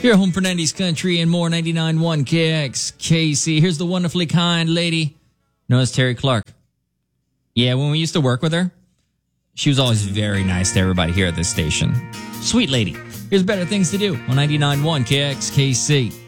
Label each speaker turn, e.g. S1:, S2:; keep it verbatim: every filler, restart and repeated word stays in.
S1: Your home for nineties country and more, ninety-nine point one K X K C. Here's the wonderfully kind lady known as Terry Clark. Yeah, when we used to work with her, she was always very nice to everybody here at this station. Sweet lady. Here's Better Things to Do on ninety-nine point one K X K C.